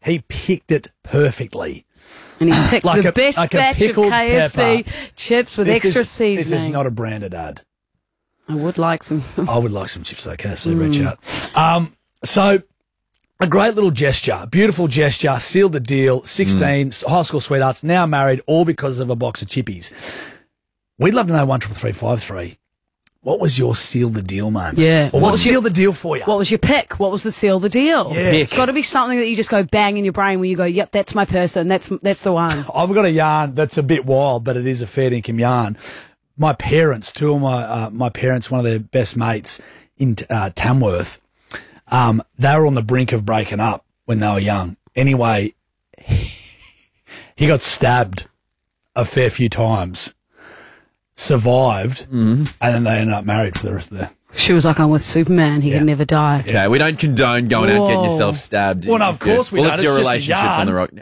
he picked it perfectly. And he picked Like the a- best like a batch of pickled KFC pepper. chips with extra seasoning. This is not a branded ad. I would like some. I would like some chips though, KFC, reach out. So, a great little gesture, beautiful gesture, sealed the deal, 16 high school sweethearts, now married, all because of a box of chippies. We'd love to know 13353. What was your seal the deal moment? Yeah. Or what sealed the deal for you? What was your pick? What was the seal the deal? Yeah. It's got to be something that you just go bang in your brain where you go, yep, that's my person. That's the one. I've got a yarn that's a bit wild, but it is a fair dinkum yarn. My parents, two of my parents, one of their best mates in Tamworth, they were on the brink of breaking up when they were young. Anyway, he got stabbed a fair few times, survived, and then they ended up married for the rest of their... She was like, I'm with Superman. He can never die. Okay, we don't condone going out and getting yourself stabbed. Well, no, of course we don't. If your It's just a relationship's on the rock.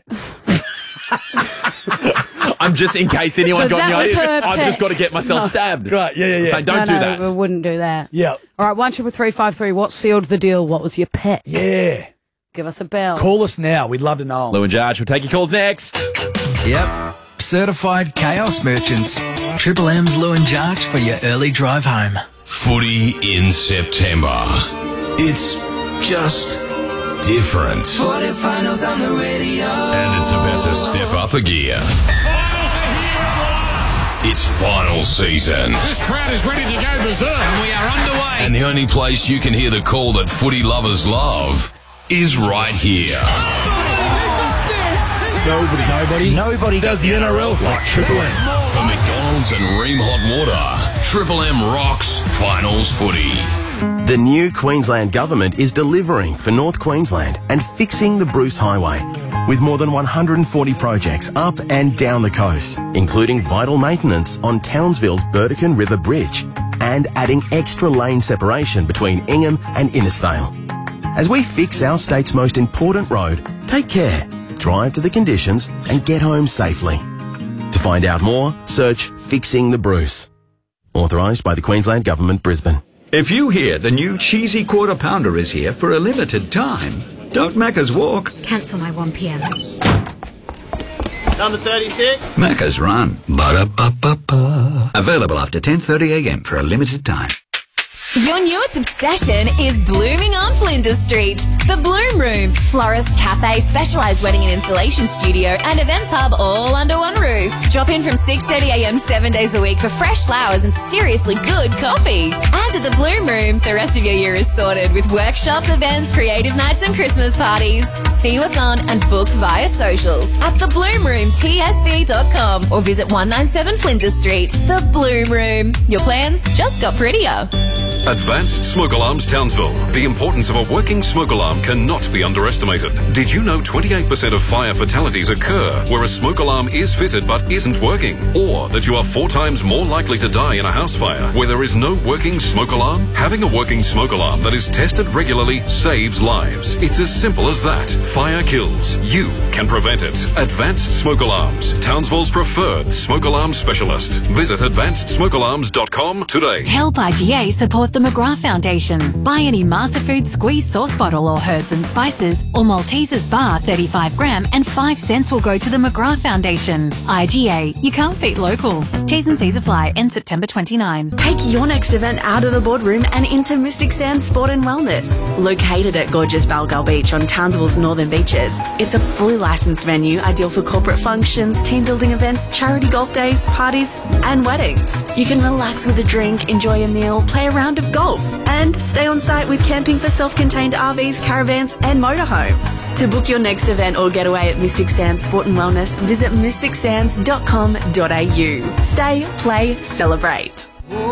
yarn. I'm just in case anyone So got that the was idea. her I've pick. just got to get myself stabbed. Right, yeah. So don't do that. We wouldn't do that. Yeah. All right, 13353. What sealed the deal? What was your pick? Yeah. Give us a bell. Call us now. We'd love to know. Lou and Josh will take your calls next. Yep. Certified chaos merchants. Triple M's Lou and Jarch for your early drive home. Footy in September. It's just different. Footy finals on the radio. And it's about to step up a gear. Finals are here at last. It's final season. This crowd is ready to go berserk. And we are underway. And the only place you can hear the call that footy lovers love is right here. Nobody does the NRL like Triple M. For McDonald's and Ream Hot Water, Triple M rocks finals footy. The new Queensland Government is delivering for North Queensland and fixing the Bruce Highway with more than 140 projects up and down the coast, including vital maintenance on Townsville's Burdekin River Bridge and adding extra lane separation between Ingham and Innisfail. As we fix our state's most important road, take care, drive to the conditions and get home safely. To find out more, search Fixing the Bruce. Authorised by the Queensland Government, Brisbane. If you hear the new cheesy quarter pounder is here for a limited time, don't Macca's walk, Cancel my 1 p.m. Number 36. Macca's run. Ba-da-ba-ba-ba. Available after 10:30 a.m. for a limited time. Your newest obsession is blooming on Flinders Street. The Bloom Room, florist, cafe, specialised wedding and installation studio and events hub all under one roof. Drop in from 6:30 a.m. 7 days a week for fresh flowers and seriously good coffee. And at the Bloom Room, the rest of your year is sorted with workshops, events, creative nights and Christmas parties. See what's on and book via socials at thebloomroomtsv.com or visit 197 Flinders Street. The Bloom Room. Your plans just got prettier. Advanced Smoke Alarms Townsville. The importance of a working smoke alarm cannot be underestimated. Did you know 28% of fire fatalities occur where a smoke alarm is fitted but isn't working? Or that you are 4 times more likely to die in a house fire where there is no working smoke alarm? Having a working smoke alarm that is tested regularly saves lives. It's as simple as that. Fire kills. You can prevent it. Advanced Smoke Alarms. Townsville's preferred smoke alarm specialist. Visit advancedsmokealarms.com today. Help IGA support the McGrath Foundation. Buy any Masterfood squeeze sauce bottle or herbs and spices or Maltesers bar 35 gram and 5 cents will go to the McGrath Foundation. IGA, you can't beat local. T's and C's apply. End September 29. Take your next event out of the boardroom and into Mystic Sands Sport and Wellness. Located at gorgeous Balgal Beach on Townsville's northern beaches, it's a fully licensed venue ideal for corporate functions, team building events, charity golf days, parties and weddings. You can relax with a drink, enjoy a meal, play a round of golf and stay on site with camping for self-contained RVs, caravans and motorhomes. To book your next event or getaway at Mystic Sands Sport and Wellness, visit mysticsands.com.au. Stay, play, celebrate.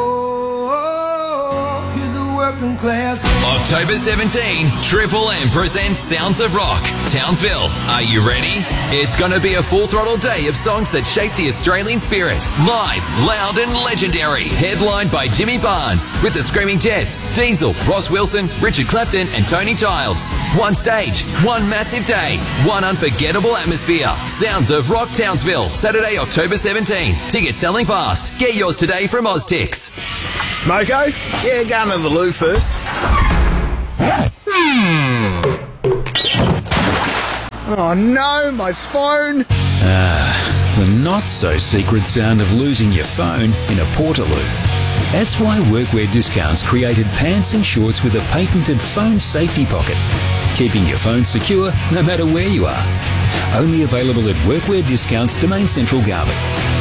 October 17, Triple M presents Sounds of Rock, Townsville. Are you ready? It's going to be a full throttle day of songs that shape the Australian spirit. Live, loud and legendary. Headlined by Jimmy Barnes with the Screaming Jets, Diesel, Ross Wilson, Richard Clapton and Tony Childs. One stage, one massive day, one unforgettable atmosphere. Sounds of Rock Townsville, Saturday, October 17. Tickets selling fast. Get yours today from Oztix. Smoko? Yeah, going to the loo first. Oh no, my phone! The not-so-secret sound of losing your phone in a Portaloo. That's why Workwear Discounts created pants and shorts with a patented phone safety pocket, keeping your phone secure no matter where you are. Only available at Workwear Discounts, Domain Central, Garvey.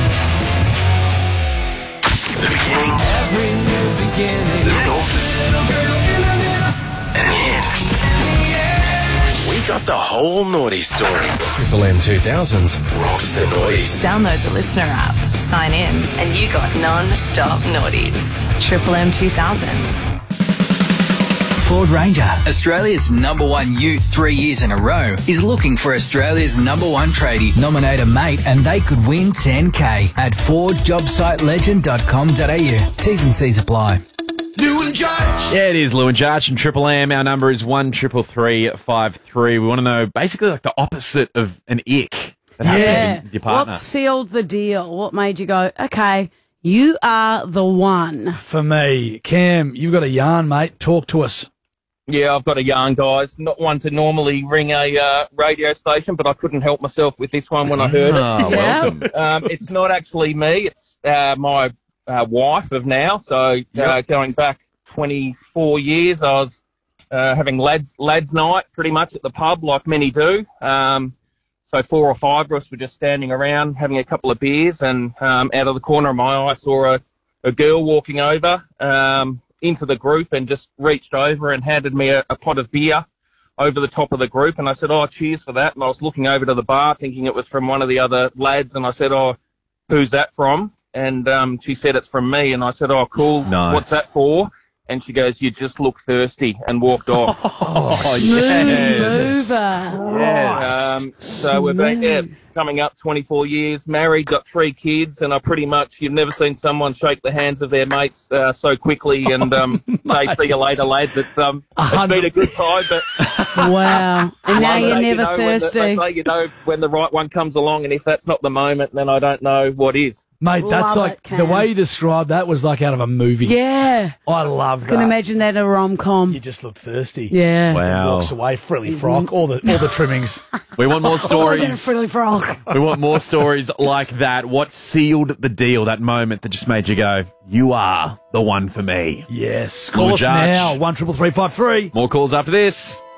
The beginning. Every new beginning. The middle. And the end. We got the whole naughty story. Triple M 2000s rocks the noise. Download the Listener app, sign in, and you got non-stop naughties. Triple M 2000s. Ford Ranger, Australia's #1 ute 3 years in a row, is looking for Australia's #1 tradie. Nominate a mate and they could win $10K at fordjobsitelegend.com.au. T's and C's apply. Lou and Judge. Yeah, it is Lou and Judge and Triple M. Our number is 133353. We want to know basically like the opposite of an ick that happened with your partner. What sealed the deal? What made you go, okay, you are the one? For me, Cam, you've got a yarn, mate. Talk to us. Yeah, I've got a yarn, guys. Not one to normally ring a radio station, but I couldn't help myself with this one when I heard it. Welcome. It's not actually me. It's my wife of now. So going back 24 years, I was having lads night pretty much at the pub like many do. So 4 or 5 of us were just standing around having a couple of beers, and out of the corner of my eye I saw a girl walking over into the group and just reached over and handed me a pot of beer over the top of the group. And I said, oh, cheers for that. And I was looking over to the bar thinking it was from one of the other lads. And I said, oh, who's that from? And she said, it's from me. And I said, oh, cool. Nice. What's that for? And she goes, you just look thirsty, and walked off. Oh, yes. Yes. So we've been coming up 24 years, married, got 3 kids, and you've never seen someone shake the hands of their mates so quickly and say, see you later, lads. It's been a good time, but... Wow. And now you're never thirsty. They say when the right one comes along, and if that's not the moment, then I don't know what is. Mate, that's the way you described that was like out of a movie. Yeah. I love that. Can imagine that in a rom-com. You just look thirsty. Yeah. Wow. Walks away, frilly frock, all the trimmings. We want more stories. Frilly frock. We want more stories like that. What sealed the deal, that moment that just made you go, you are the one for me? Yes. Call us now, 133353. More calls after this.